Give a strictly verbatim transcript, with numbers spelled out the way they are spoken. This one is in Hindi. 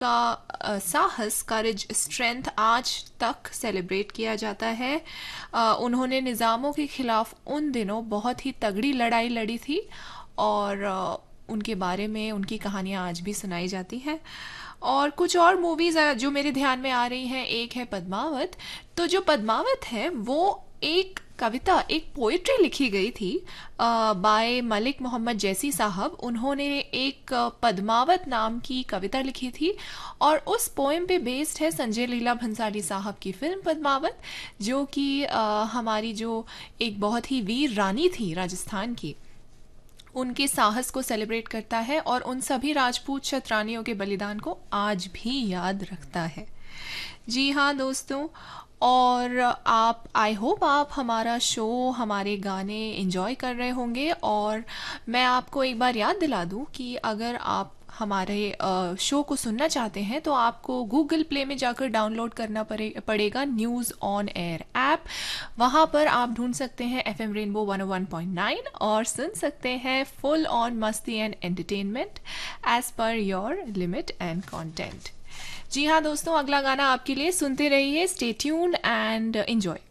का अ, साहस, करेज, स्ट्रेंथ आज तक सेलिब्रेट किया जाता है। अ, उन्होंने निज़ामों के खिलाफ उन दिनों बहुत ही तगड़ी लड़ाई लड़ी थी और अ, उनके बारे में उनकी कहानियाँ आज भी सुनाई जाती हैं। और कुछ और मूवीज़ जो मेरे ध्यान में आ रही हैं, एक है पद्मावत। तो जो पद्मावत है वो एक कविता, एक पोइट्री लिखी गई थी बाय मलिक मोहम्मद जैसी साहब। उन्होंने एक अ, पद्मावत नाम की कविता लिखी थी और उस पोएम पे बेस्ड है संजय लीला भंसाली साहब की फिल्म पद्मावत, जो कि अ, हमारी जो एक बहुत ही वीर रानी थी राजस्थान की, उनके साहस को सेलिब्रेट करता है और उन सभी राजपूत क्षत्रानियों के बलिदान को आज भी याद रखता है। जी हाँ दोस्तों, और आप, आई होप आप हमारा शो, हमारे गाने एंजॉय कर रहे होंगे। और मैं आपको एक बार याद दिला दूं कि अगर आप हमारे अ, शो को सुनना चाहते हैं तो आपको गूगल प्ले में जाकर डाउनलोड करना पड़े पड़ेगा न्यूज़ ऑन एयर ऐप। वहाँ पर आप ढूंढ सकते हैं एफ एम रेनबो वन ओ वन पॉइंट नाइन और सुन सकते हैं फुल ऑन मस्ती and entertainment as per your limit and content. जी हाँ दोस्तों, अगला गाना आपके लिए, सुनते रहिए, स्टे ट्यून एंड एंजॉय।